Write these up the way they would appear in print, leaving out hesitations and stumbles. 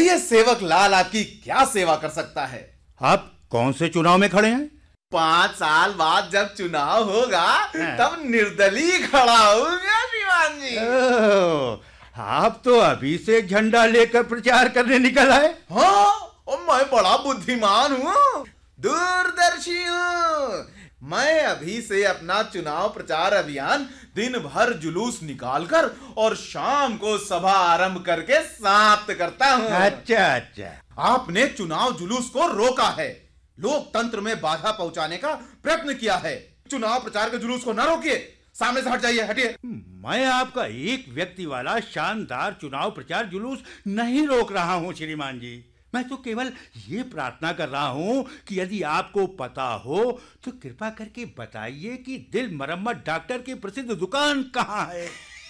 बताइए सेवक लाल आपकी क्या सेवा कर सकता है? आप कौन से चुनाव में खड़े हैं? 5 साल बाद जब चुनाव होगा हाँ। तब निर्दलीय खड़ा होगा श्रीमान जी। आप तो अभी से झंडा लेकर प्रचार करने निकल आए। हाँ, और मैं बड़ा बुद्धिमान हूँ, दूरदर्शी हूँ। मैं अभी से अपना चुनाव प्रचार अभियान दिन भर जुलूस निकालकर और शाम को सभा आरंभ करके समाप्त करता हूँ। अच्छा। आपने चुनाव जुलूस को रोका है, लोकतंत्र में बाधा पहुंचाने का प्रयत्न किया है। चुनाव प्रचार के जुलूस को न रोकिए, सामने से हट जाइए, हटिए। मैं आपका एक व्यक्ति वाला शानदार चुनाव प्रचार जुलूस नहीं रोक रहा हूँ श्रीमान जी। मैं तो केवल ये प्रार्थना कर रहा हूँ कि यदि आपको पता हो तो कृपा करके बताइए कि दिल मरम्मत डॉक्टर की प्रसिद्ध दुकान कहाँ है?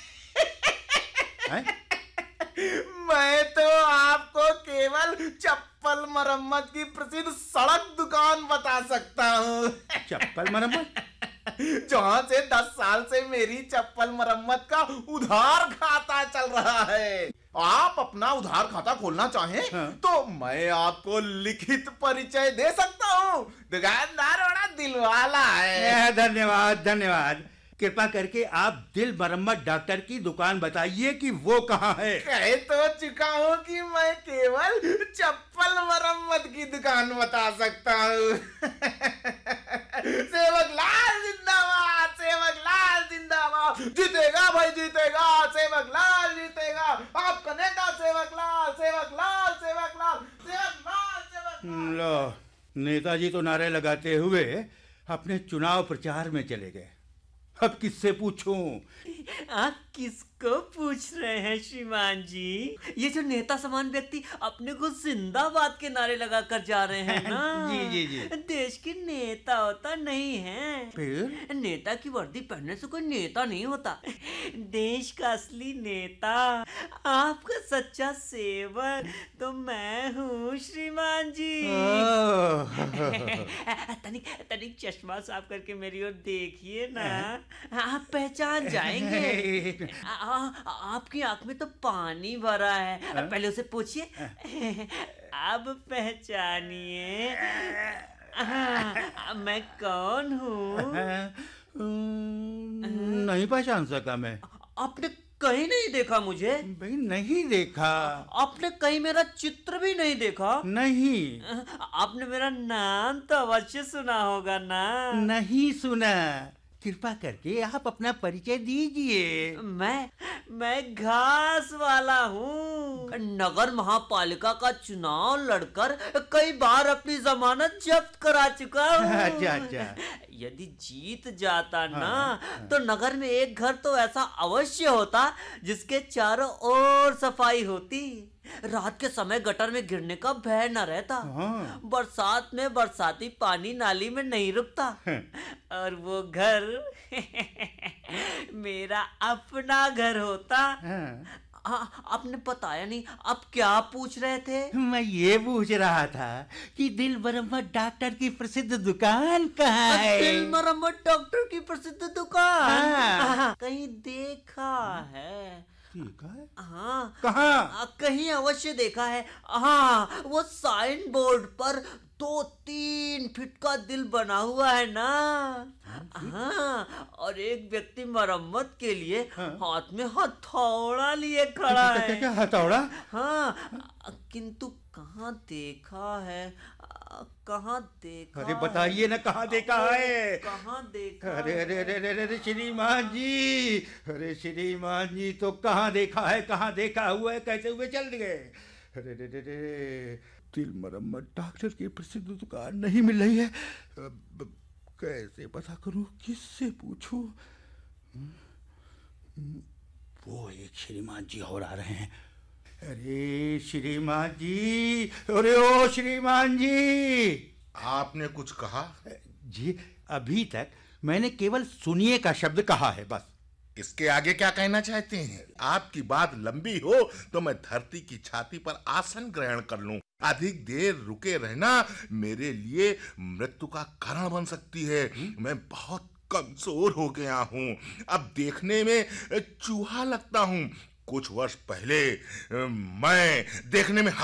मैं तो आपको केवल चप्पल मरम्मत की प्रसिद्ध सड़क दुकान बता सकता हूँ। चप्पल मरम्मत? जहाँ से 10 साल से मेरी चप्पल मरम्मत का उधार खाता चल रहा है। आप अपना उधार खाता खोलना चाहें हाँ। तो मैं आपको लिखित परिचय दे सकता हूँ। दुकानदार बड़ा दिलवाला है। धन्यवाद। कृपा करके आप दिल मरम्मत डॉक्टर की दुकान बताइए कि वो कहाँ है। कह तो चुका हूँ कि मैं केवल चप्पल मरम्मत की दुकान बता सकता हूँ। सेवक लाल जिंदाबाद, सेवक लाल जिंदाबाद। जीतेगा भाई जीतेगा, सेवक लाल जीतेगा। आपका नेता सेवक लाल, सेवक लाल, सेवक लाल, सेवक लाल, सेवक लाल। लो, नेताजी तो नारे लगाते हुए अपने चुनाव प्रचार में चले गए। अब किससे पूछूं? आप किसको पूछ रहे हैं श्रीमान जी? ये जो नेता समान व्यक्ति अपने को जिंदाबाद के नारे लगाकर जा रहे हैं ना, जी। देश के नेता होता नहीं है। फिर? नेता की वर्दी पहनने से कोई नेता नहीं होता। देश का असली नेता, आपका सच्चा सेवक तो मैं हूँ श्रीमान जी। तनिक चश्मा साफ करके मेरी ओर देखिए ना, आप पहचान जाएंगे। आपकी आंख में तो पानी भरा है, पहले उसे पूछिए। अब पहचानिए मैं कौन हूँ? नहीं पहचान सका मैं। आपने कहीं नहीं देखा मुझे? भाई नहीं देखा। आपने कहीं मेरा चित्र भी नहीं देखा? नहीं। आपने मेरा नाम तो अवश्य सुना होगा ना? नहीं सुना। कृपा करके आप अपना परिचय दीजिए। मैं घास वाला हूँ। नगर महापालिका का चुनाव लड़कर कई बार अपनी जमानत जब्त करा चुका हूँ। अच्छा। यदि जीत जाता ना तो नगर में एक घर तो ऐसा अवश्य होता जिसके चारों ओर सफाई होती, रात के समय गटर में गिरने का भय न रहता, बरसात में बरसाती पानी नाली में नहीं रुकता, और वो घर मेरा अपना घर होता। आपने बताया नहीं, आप क्या पूछ रहे थे? मैं ये पूछ रहा था कि दिल मरम्मत डॉक्टर की प्रसिद्ध दुकान कहाँ है? दिल मरम्मत डॉक्टर की प्रसिद्ध दुकान कहीं देखा है? देखा है? हाँ। कहाँ? कहीं अवश्य देखा है। हाँ, वो साइन बोर्ड पर 2-3 फीट का दिल बना हुआ है ना। हाँ, और एक व्यक्ति मरम्मत के लिए हाथ में हथौड़ा लिए खड़ा है। क्या हथौड़ा? हाँ, किंतु कहाँ देखा है? कहाँ देखा? अरे बताइए ना, कहाँ देखा है? कहाँ देखा? अरे श्रीमान जी, अरे श्रीमान जी तो कहाँ देखा है? कहाँ देखा हुआ है? कैसे हुए चल गए? अरे दिल मरम्मत डॉक्टर की प्रसिद्ध दुकान नहीं मिल रही है। कैसे पता करूं, किससे पूछूं? वो एक श्रीमान जी और आ रहे हैं। अरे श्रीमान जी, अरे ओ श्रीमान जी। आपने कुछ कहा? जी, अभी तक मैंने केवल सुनिए का शब्द कहा है, बस। इसके आगे क्या कहना चाहते हैं? आपकी बात लंबी हो तो मैं धरती की छाती पर आसन ग्रहण कर लूं। अधिक देर रुके रहना मेरे लिए मृत्यु का कारण बन सकती है। मैं बहुत कमजोर हो गया हूं, अब देखने में चूहा लगता हूं। कुछ वर्ष पहले मैं देखने में